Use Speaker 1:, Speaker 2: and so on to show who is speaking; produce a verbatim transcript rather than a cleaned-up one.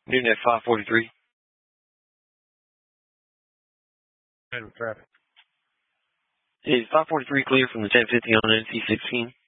Speaker 1: Noon at five forty-three.
Speaker 2: Traffic.
Speaker 1: Is five forty-three clear from the ten fifty on N C sixteen?